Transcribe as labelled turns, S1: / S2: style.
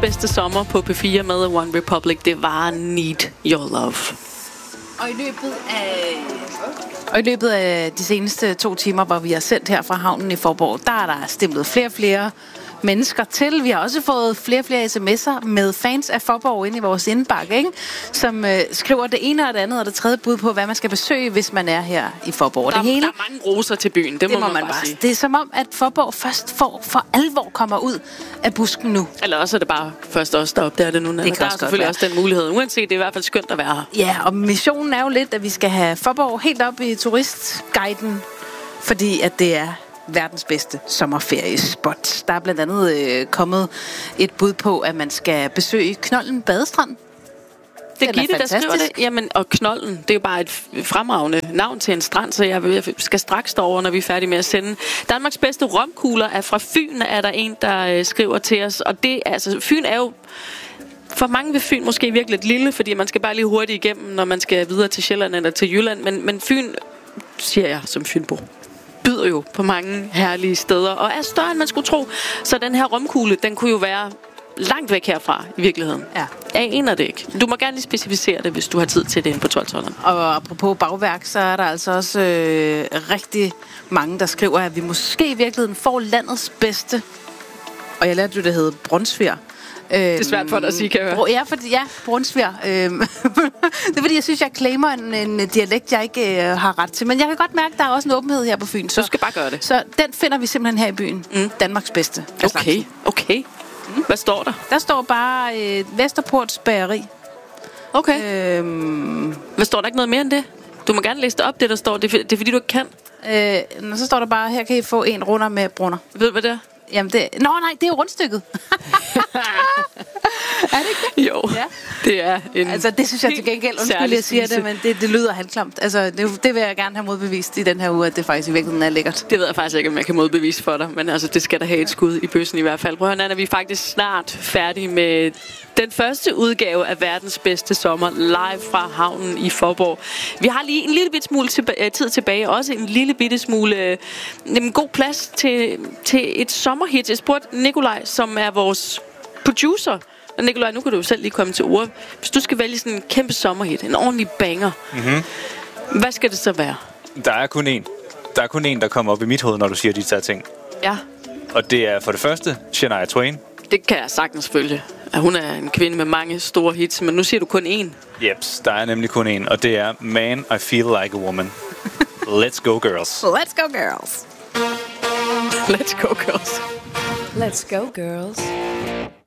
S1: bedste sommer på P4 med One Republic, det var Need Your Love.
S2: Og i løbet af de seneste 2 timer, hvor vi har sendt her fra havnen i Faaborg, der er der stemlet flere og flere mennesker til. Vi har også fået flere og flere sms'er med fans af Faaborg ind i vores indbakke, ikke? Som skriver det ene og det andet og det tredje bud på, hvad man skal besøge, hvis man er her i Faaborg.
S1: Der er mange roser til byen, det må man bare sige.
S2: Det er som om, at Faaborg først for alvor kommer ud af busken nu.
S1: Eller også er det bare først os, der opdager det nu. Det der er selvfølgelig også den mulighed. Uanset, det er i hvert fald skønt at være her.
S2: Ja, og missionen er jo lidt, at vi skal have Faaborg helt op i turistguiden, fordi at det er verdens bedste sommerferiespot. Der er blandt andet kommet et bud på, at man skal besøge Knolden Badestrand.
S1: Det er Gitte, der skriver det. Jamen, og Knolden, det er jo bare et fremragende navn til en strand, så jeg skal straks derover, når vi er færdige med at sende. Danmarks bedste romkugler er fra Fyn, er der en, der skriver til os. Og det, altså, Fyn er jo for mange ved Fyn måske virkelig lidt lille, fordi man skal bare lige hurtigt igennem, når man skal videre til Sjælland eller til Jylland. Men Fyn, siger jeg som fynbo, byder jo på mange herlige steder, og er større, end man skulle tro. Så den her romkugle, den kunne jo være langt væk herfra, i virkeligheden.
S2: Ja.
S1: Jeg aner det ikke. Du må gerne lige specificere det, hvis du har tid til det inde på 12-12'eren.
S2: Og apropos bagværk, så er der altså også rigtig mange, der skriver, at vi måske i virkeligheden får landets bedste, og jeg lærte jo, det hed Brunsviger.
S1: Det er svært for dig at sige, kan jeg høre.
S2: Brunsviger. Det er fordi, jeg synes, jeg claimer en dialekt, jeg ikke har ret til. Men jeg kan godt mærke, at der er også en åbenhed her på Fyn.
S1: Du skal bare gøre det.
S2: Så den finder vi simpelthen her i byen. Danmarks bedste.
S1: Okay. Hvad står der?
S2: Der står bare Vesterports Bageri.
S1: Okay. Hvad står der ikke noget mere end det? Du må gerne læse det op, det der står. Det er fordi, du ikke kan.
S2: Så står der bare, her kan I få en runder med brunner.
S1: Ved du, hvad det er?
S2: Jamen det... Nå, nej, det er jo rundstykket. Er det ikke?
S1: Jo, ja. Det er en...
S2: Altså, det synes jeg til gengæld, undskyld, jeg siger det, men det lyder halvklamt. Altså, det vil jeg gerne have modbevist i den her uge, at det faktisk i virkeligheden er lækkert.
S1: Det ved jeg faktisk ikke, om jeg kan modbevise for dig, men altså, det skal da have et skud i bøssen i hvert fald. Prøv at høre, Nana, vi er faktisk snart færdige med den første udgave af verdens bedste sommer live fra havnen i Faaborg. Vi har lige en lille bit smule tid tilbage, også en lille bitte smule god plads til et sommerhit. Jeg spurgte Nikolaj, som er vores producer. Og Nikolaj, nu kan du jo selv lige komme til ord. Hvis du skal vælge sådan en kæmpe sommerhit, en ordentlig banger, hvad skal det så være?
S3: Der er kun én. Der er kun én, der kommer op i mit hoved, når du siger de her ting.
S1: Ja.
S3: Og det er for det første Shania Twain.
S1: Det kan jeg sagtens følge. Hun er en kvinde med mange store hits, men nu siger du kun én.
S3: Jeps, der er nemlig kun én, og det er Man, I Feel Like a Woman. Let's go, girls.
S2: Let's go, girls.
S1: Let's go, girls.
S4: Let's go, girls.